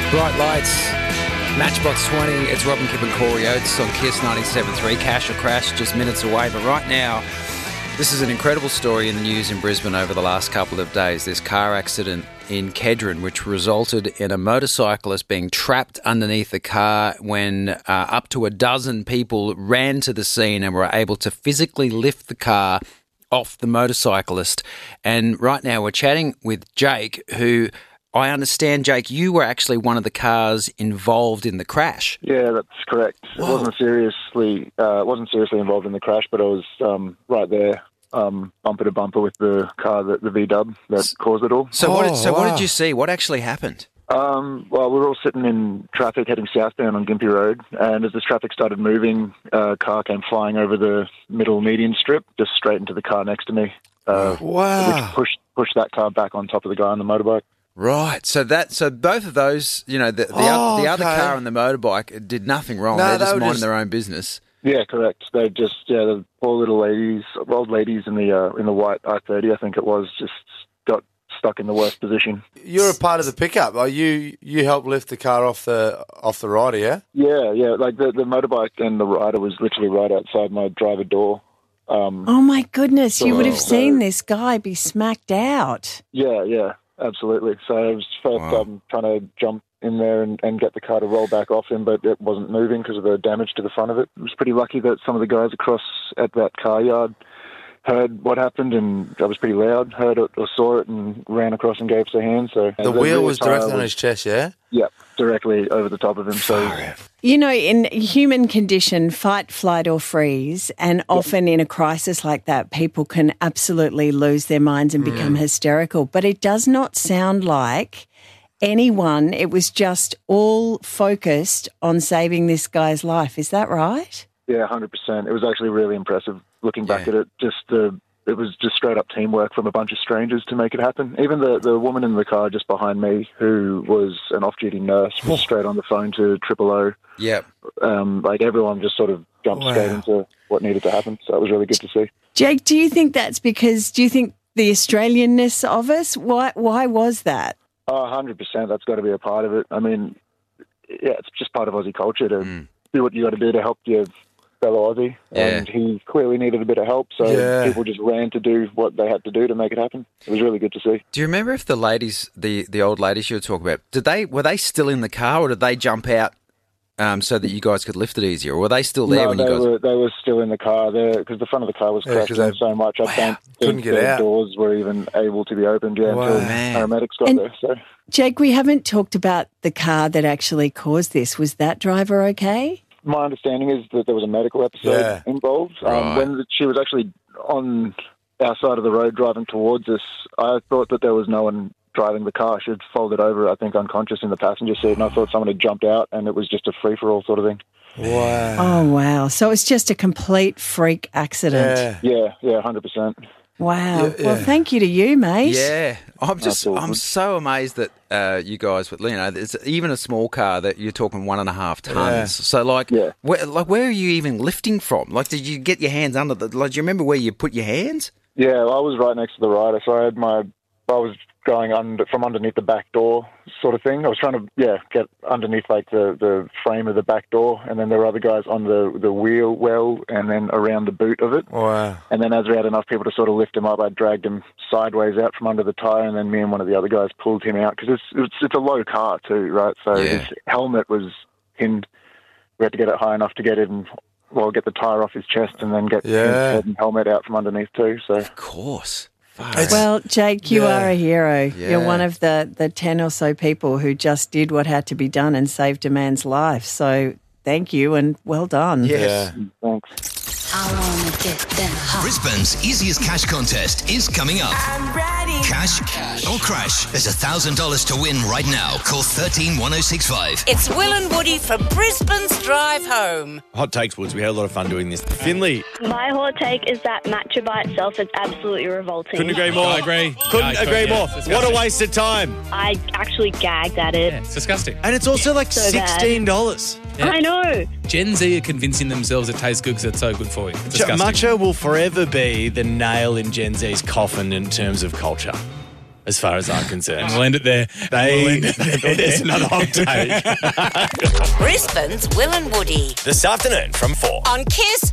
Bright Lights, Matchbox 20. It's Robin Kipp and Corey Oates on KISS 97.3. Cash or Crash, just minutes away. But right now, this is an incredible story in the news in Brisbane over the last couple of days. This car accident in Kedron, which resulted in a motorcyclist being trapped underneath the car when up to a dozen people ran to the scene and were able to physically lift the car off the motorcyclist. And right now we're chatting with Jake, who I understand, Jake, you were actually one of the cars involved in the crash. Yeah, that's correct. Whoa. It wasn't seriously involved in the crash, but I was right there, bumper to bumper with the car, the V-dub that caused it all. So what did you see? What actually happened? Well, we were all sitting in traffic heading southbound on Gympie Road, and as the traffic started moving, a car came flying over the middle median strip, just straight into the car next to me. Which pushed that car back on top of the guy on the motorbike. Right. So both of those, the other car and the motorbike did nothing wrong. They're just minding their own business. Yeah, correct. They just the poor little old ladies in the white I-30, I think it was, just got stuck in the worst position. You're a part of the pickup. You helped lift the car off the rider, yeah? Yeah. Like the motorbike and the rider was literally right outside my driver door. Oh my goodness! You would have seen this guy be smacked out. Yeah. Absolutely. So I was first trying to jump in there and get the car to roll back off him, but it wasn't moving because of the damage to the front of it. I was pretty lucky that some of the guys across at that car yard heard what happened, and I was pretty loud, heard it or saw it and ran across and gave us a hand. So the wheel was directly on his chest, yeah? Yeah, directly over the top of him. So, in human condition, fight, flight or freeze, and often in a crisis like that, people can absolutely lose their minds and become hysterical. But it does not sound like anyone, it was just all focused on saving this guy's life. Is that right? Yeah, 100%. It was actually really impressive looking back at it. It was just straight up teamwork from a bunch of strangers to make it happen. Even the woman in the car just behind me, who was an off-duty nurse, was straight on the phone to 000. Yep. Everyone just sort of jumped straight into what needed to happen. So it was really good to see. Jake, do you think that's because, the Australianness of us? Why was that? 100%. That's got to be a part of it. I mean, it's just part of Aussie culture to do what you got to do to help your fellow Aussie, and he clearly needed a bit of help, so people just ran to do what they had to do to make it happen. It was really good to see. Do you remember if the ladies, the old ladies you were talking about, were they still in the car, or did they jump out so that you guys could lift it easier, or were they still there when you guys... they were still in the car there, because the front of the car was crashed in so much, I don't think the doors were even able to be opened until paramedics got there. So. Jake, we haven't talked about the car that actually caused this. Was that driver okay? My understanding is that there was a medical episode involved. When she was actually on our side of the road driving towards us, I thought that there was no one driving the car. She had folded over, I think, unconscious in the passenger seat, and I thought someone had jumped out, and it was just a free-for-all sort of thing. Wow. Oh, wow. So it's just a complete freak accident. Yeah, 100%. Wow. Yeah. Well, thank you to you, mate. Yeah. I'm so amazed that you guys, it's even a small car that you're talking 1.5 tons. Yeah. So where are you even lifting from? Like, did you get your hands under do you remember where you put your hands? Yeah, I was right next to the rider, so I was going from underneath the back door sort of thing. I was trying to, get underneath like the frame of the back door, and then there were other guys on the wheel well and then around the boot of it. Wow. And then as we had enough people to sort of lift him up, I dragged him sideways out from under the tyre, and then me and one of the other guys pulled him out, because it's a low car too, right? So his helmet was pinned. We had to get it high enough to get it get the tyre off his chest, and then get his head and helmet out from underneath too. So of course. Well, Jake, you are a hero. Yeah. You're one of the 10 or so people who just did what had to be done and saved a man's life. So thank you and well done. Yes. Yeah. Thanks. I wanna get them hot. Brisbane's easiest cash contest is coming up. I'm ready. Cash or crash. There's $1,000 to win right now. Call 13 1065. It's Will and Woody from Brisbane's Drive Home. Hot takes, Woods. We had a lot of fun doing this. Finley. My hot take is that matcha by itself is absolutely revolting. Couldn't agree more. I agree. Couldn't agree more. What a waste of time. I actually gagged at it. Yeah, it's disgusting. And it's also like so $16. Yeah. I know. Gen Z are convincing themselves it tastes good because it's so good for you. It's disgusting. Matcha will forever be the nail in Gen Z's coffin in terms of culture. as far as I'm concerned. We'll end it there. There's another hot take. Brisbane's Will and Woody This afternoon from 4. on Kiss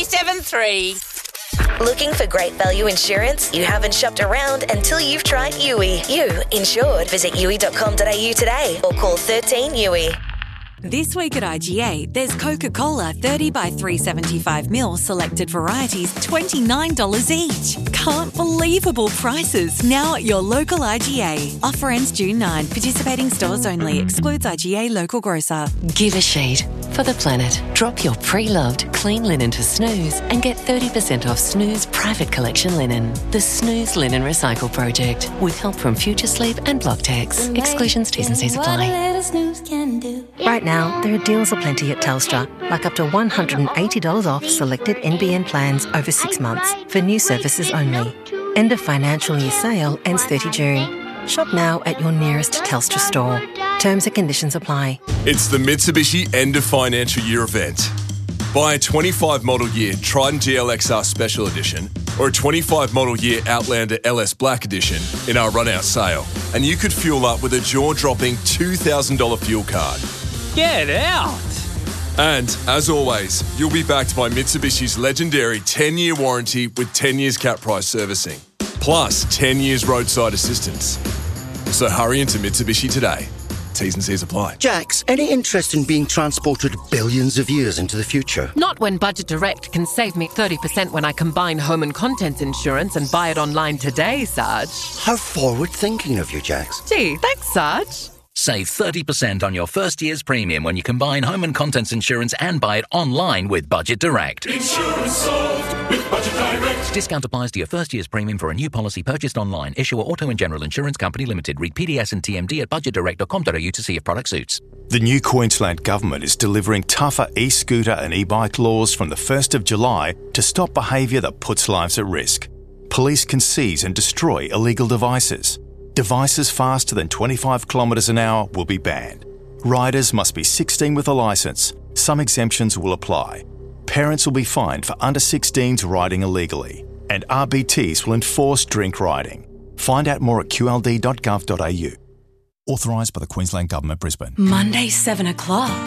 97.3. Looking for great value insurance? You haven't shopped around until you've tried Yui. You insured. Visit yui.com.au today or call 13 Yui. This week at IGA, there's Coca-Cola 30 by 375ml selected varieties, $29 each. Can't believable prices now at your local IGA. Offer ends June 9. Participating stores only. Excludes IGA local grocer. Give a shade for the planet. Drop your pre-loved clean linen to Snooze and get 30% off Snooze private collection linen. The Snooze Linen Recycle Project with help from Future Sleep and Blocktex. Exclusions, T's and C's apply. Right now, there are deals aplenty at Telstra, like up to $180 off selected NBN plans over 6 months for new services only. End of financial year sale ends 30 June. Shop now at your nearest Telstra store. Terms and conditions apply. It's the Mitsubishi End of Financial Year event. Buy a 25 model year Triton GLXR Special Edition or a 25 model year Outlander LS Black Edition in our run-out sale, and you could fuel up with a jaw-dropping $2,000 fuel card. Get out! And, as always, you'll be backed by Mitsubishi's legendary 10-year warranty with 10 years cap price servicing, plus 10 years roadside assistance. So hurry into Mitsubishi today. T's and C's apply. Jax, any interest in being transported billions of years into the future? Not when Budget Direct can save me 30% when I combine home and contents insurance and buy it online today, Sarge. How forward-thinking of you, Jax. Gee, thanks, Sarge. Save 30% on your first year's premium when you combine home and contents insurance and buy it online with Budget Direct. Insurance solved with Budget Direct. Discount applies to your first year's premium for a new policy purchased online. Issuer Auto and General Insurance Company Limited. Read PDS and TMD at budgetdirect.com.au to see if product suits. The new Queensland Government is delivering tougher e-scooter and e-bike laws from the 1st of July to stop behaviour that puts lives at risk. Police can seize and destroy illegal devices. Devices faster than 25 kilometres an hour will be banned. Riders must be 16 with a licence. Some exemptions will apply. Parents will be fined for under 16s riding illegally. And RBTs will enforce drink riding. Find out more at qld.gov.au. Authorised by the Queensland Government, Brisbane. Monday, 7 o'clock.